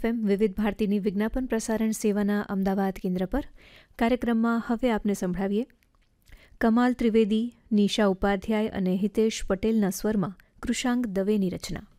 FM વિવિધ ભારતીની વિજ્ઞાપન પ્રસારણ સેવાના અમદાવાદ કેન્દ્ર પર કાર્યક્રમમાં હવે આપને સંભળાવીએ કમાલ ત્રિવેદી, નિશા ઉપાધ્યાય અને હિતેશ પટેલના સ્વરમાં કૃષાંક દવેની રચના.